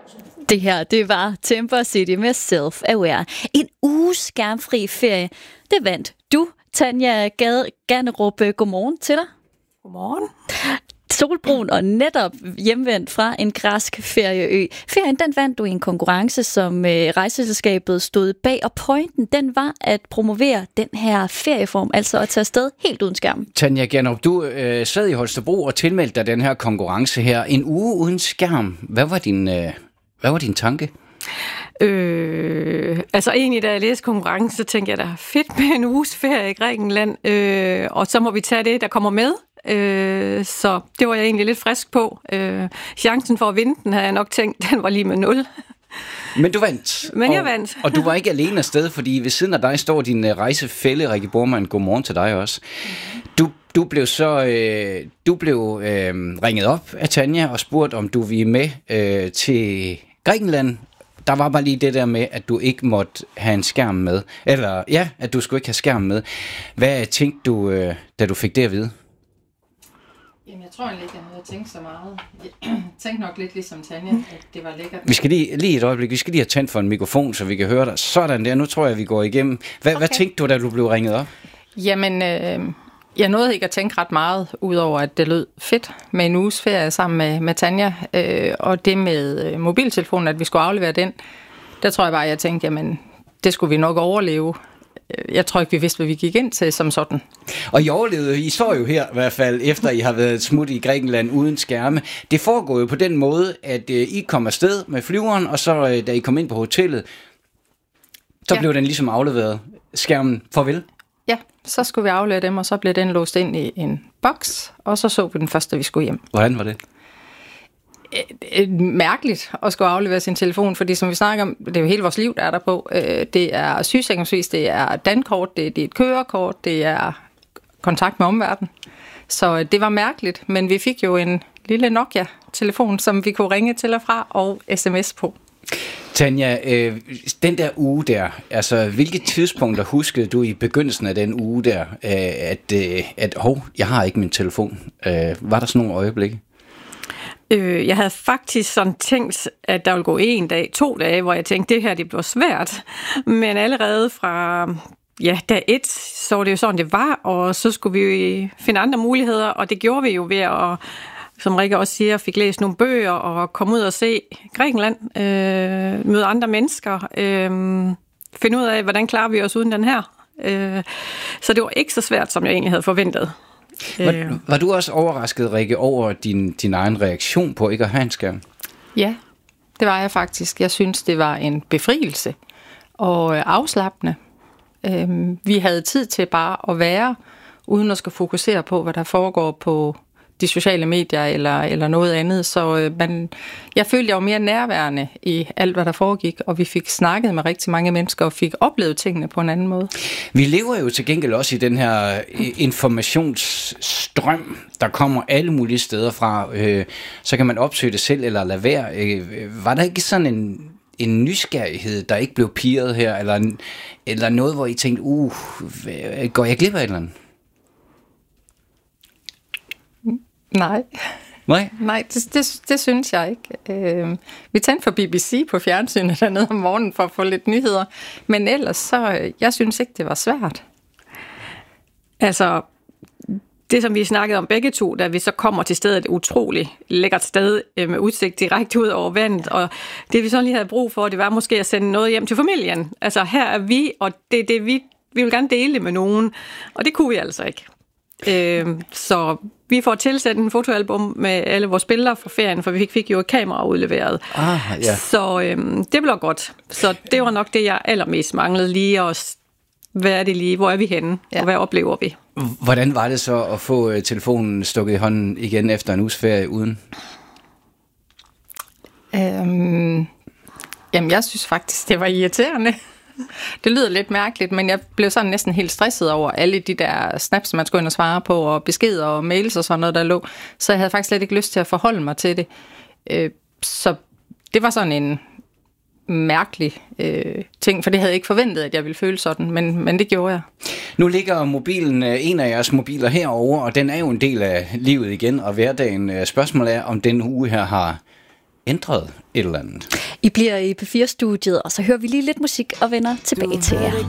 Det her, det var Temper City med Self-Aware. En uge skærmfri ferie, det vandt du, Tanja Ganderup. Godmorgen til dig. Godmorgen. Solbrun og netop hjemvendt fra en græsk ferieø. Ferien, den vandt du i en konkurrence, som rejseselskabet stod bag, og pointen, den var at promovere den her ferieform, altså at tage afsted helt uden skærm. Tanja Ganderup, du sad i Holstebro og tilmeldte dig den her konkurrence her. En uge uden skærm. Hvad var din tanke? Altså egentlig, da jeg læste konkurrencen, så tænkte jeg, da fedt med en uges ferie i Grækenland, og så må vi tage det, der kommer med. Så det var jeg egentlig lidt frisk på. Chancen for at vinde den, havde jeg nok tænkt, den var lige med 0. Men du vandt. Men jeg vandt. Og du var ikke alene afsted, fordi ved siden af dig står din rejsefælle, Rikke Bormann. Godmorgen til dig også. Du blev ringet op af Tanja og spurgt, om du ville med til Grækenland. Der var bare lige det der med, at du ikke måtte have en skærm med. Eller ja, at du skulle ikke have skærm med. Hvad tænkte du, da du fik det at vide? Jamen, jeg tror egentlig ikke, jeg havde tænkt så meget. Jeg tænkte nok lidt ligesom Tanja, at det var lækkert. Vi skal lige et øjeblik, vi skal lige have tændt for en mikrofon, så vi kan høre dig. Sådan der, nu tror jeg, vi går igennem. Hvad tænkte du, da du blev ringet op? Jamen, jeg nåede ikke at tænke ret meget, udover at det lød fedt med en uges ferie sammen med Tanja. Og det med mobiltelefonen, at vi skulle aflevere den, der tror jeg bare, jeg tænkte, jamen, det skulle vi nok overleve. Jeg tror ikke, vi vidste, hvad vi gik ind til som sådan. Og I overlevede, I står jo her i hvert fald, efter I har været smut i Grækenland uden skærme. Det foregår jo på den måde, at I kom afsted med flyveren, og så da I kom ind på hotellet, så blev den ligesom afleveret. Skærmen, farvel. Ja, så skulle vi aflevere dem, og så blev den låst ind i en boks, og så vi den første, da vi skulle hjem. Hvordan var det? Mærkeligt at skulle aflevere sin telefon, fordi som vi snakker om, det er jo hele vores liv, der er der på. Det er sygesikringsvis, det er dankort, det er et kørekort, det er kontakt med omverdenen. Så det var mærkeligt, men vi fik jo en lille Nokia-telefon, som vi kunne ringe til og fra og sms på. Tanja, den der uge der, altså hvilke tidspunkter huskede du i begyndelsen af den uge der, jeg har ikke min telefon. Var der sådan nogle øjeblikke? Jeg havde faktisk sådan tænkt, at der ville gå 1 dag, 2 dage, hvor jeg tænkte, det her det bliver svært. Men allerede fra dag 1, så var det jo sådan, det var, og så skulle vi finde andre muligheder, og det gjorde vi jo ved at, som Rikke også siger, fik læst nogle bøger og komme ud og se Grækenland, møde andre mennesker, finde ud af, hvordan klarer vi os uden den her. Så det var ikke så svært, som jeg egentlig havde forventet. Var du også overrasket, Rikke, over din egen reaktion på ikke at have en skærm? Ja, det var jeg faktisk. Jeg synes, det var en befrielse og afslappende. Vi havde tid til bare at være, uden at skal fokusere på, hvad der foregår på de sociale medier eller noget andet. Så jeg følte, jeg var mere nærværende i alt, hvad der foregik, og vi fik snakket med rigtig mange mennesker og fik oplevet tingene på en anden måde. Vi lever jo til gengæld også i den her informationsstrøm, der kommer alle mulige steder fra. Så kan man opsøge det selv eller lade være. Var der ikke sådan en nysgerrighed, der ikke blev pirret her, eller noget, hvor I tænkte, går jeg glip af et eller andet? Nej. Nej, det synes jeg ikke. Vi tændte for BBC på fjernsynet dernede om morgenen for at få lidt nyheder, men ellers så, jeg synes ikke, det var svært. Altså, det som vi snakkede om begge to, da vi så kommer til stedet, et utroligt lækkert sted med udsigt direkte ud over vandet, og det vi så lige havde brug for, det var måske at sende noget hjem til familien. Altså, her er vi, og det er det, vi vil gerne dele det med nogen, og det kunne vi altså ikke. Så vi får tilsat en fotoalbum med alle vores billeder fra ferien, for vi fik jo et kamera udleveret. Ja. Så det blev godt. Så det var nok det, jeg allermest manglede lige at hvad er det lige, hvor er vi henne, og hvad oplever vi? Hvordan var det så at få telefonen stukket i hånden igen efter en uges ferie uden? Jamen, jeg synes faktisk, det var irriterende. Det lyder lidt mærkeligt, men jeg blev sådan næsten helt stresset over alle de der snaps, man skulle ind og svare på, og beskeder og mails og sådan noget, der lå. Så jeg havde faktisk slet ikke lyst til at forholde mig til det. Så det var sådan en mærkelig ting, for det havde jeg ikke forventet, at jeg ville føle sådan, men det gjorde jeg. Nu ligger mobilen, en af jeres mobiler herover, og den er jo en del af livet igen og hverdagen. Spørgsmålet er, om den uge her har ændret et eller andet. I bliver i P4-studiet, og så hører vi lige lidt musik og vender tilbage til jer.